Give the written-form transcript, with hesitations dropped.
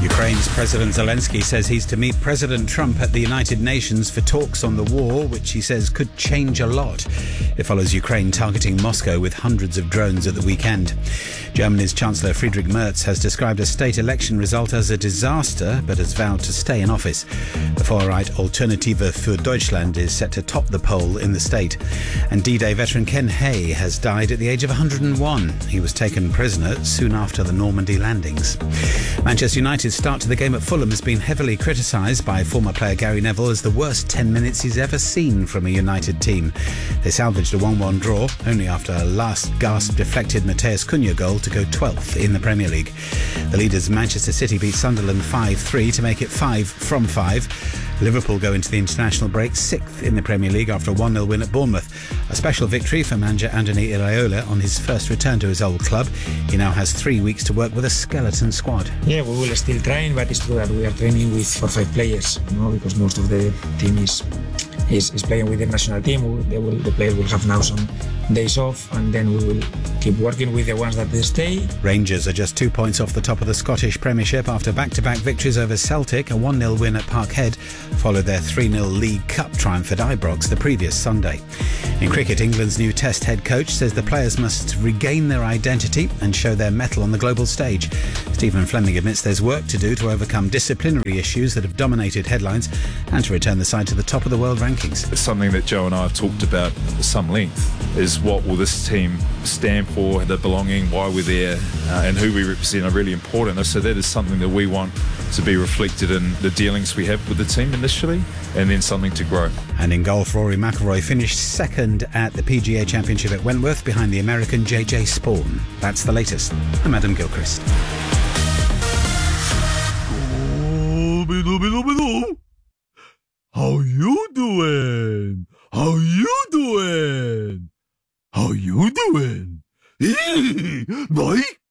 Ukraine's President Zelensky says he's to meet President Trump at the United Nations for talks on the war, which he says could change a lot. It follows Ukraine targeting Moscow with hundreds of drones at the weekend. Germany's Chancellor Friedrich Merz has described a state election result as a disaster, but has vowed to stay in office. The far-right Alternative für Deutschland is set to top the poll in the state. And D-Day veteran Ken Hay has died at the age of 101. He was taken prisoner soon after the Normandy landings. Manchester United's start to the game at Fulham has been heavily criticised by former player Gary Neville as the worst 10 minutes he's ever seen from a United team. They salvaged a 1-1 draw only after a last-gasp deflected Matheus Cunha goal to go 12th in the Premier League. The leaders Manchester City beat Sunderland 5-3 to make it 5 from 5. Liverpool go into the international break 6th in the Premier League after a 1-0 win at Bournemouth. A special victory for manager Andoni Iraola on his first return to his old club. He now has 3 weeks to work with a skeleton squad. Yeah, we will still train, but it's true that we are training with 4-5 players, because most of the team is playing with the national team. The players will have now some days off, and then we will keep working with the ones that they stay. Rangers are just 2 points off the top of the Scottish Premiership after back-to-back victories over Celtic. A 1-0 win at Parkhead followed their 3-0 League Cup triumph at Ibrox the previous Sunday. In cricket, England's new Test head coach says the players must regain their identity and show their mettle on the global stage. Stephen Fleming admits there's work to do to overcome disciplinary issues that have dominated headlines and to return the side to the top of the world rankings. It's something that Joe and I have talked about at some length, is what will this team stand for, the belonging, why we're there, and who we represent are really important. So that is something that we want to be reflected in the dealings we have with the team initially, and then something to grow. And in golf, Rory McIlroy finished second at the PGA Championship at Wentworth behind the American JJ Spaun. That's the latest. I'm Adam Gilchrist. How you doing? How you doing? How you doing? Mike?